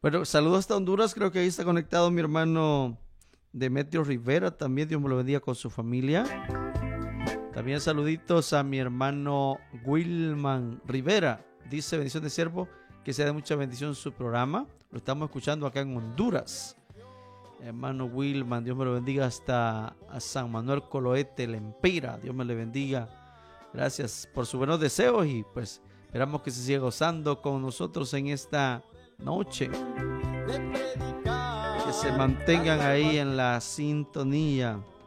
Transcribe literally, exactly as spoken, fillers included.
Bueno, saludos hasta Honduras, creo que ahí está conectado mi hermano Demetrio Rivera, también Dios me lo bendiga con su familia. También saluditos a mi hermano Wilman Rivera, dice bendición de siervo, que sea de mucha bendición su programa, lo estamos escuchando acá en Honduras. Hermano Wilman, Dios me lo bendiga hasta a San Manuel Coloete, Lempira, Dios me le bendiga. Gracias por sus buenos deseos y pues esperamos que se siga gozando con nosotros en esta noche. Que se mantengan ahí en la sintonía.